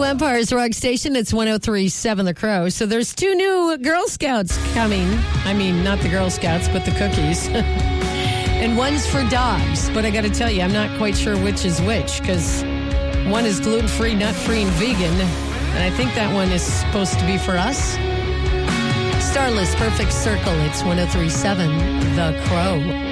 Empire's Rock Station. It's 103.7 The Crow. So there's 2 new Girl Scouts coming. I mean, not the Girl Scouts, but the cookies. And one's for dogs. But I got to tell you, I'm not quite sure which is which, because one is gluten-free, nut-free, and vegan. And I think that one is supposed to be for us. Starless Perfect Circle. It's 103.7 The Crow.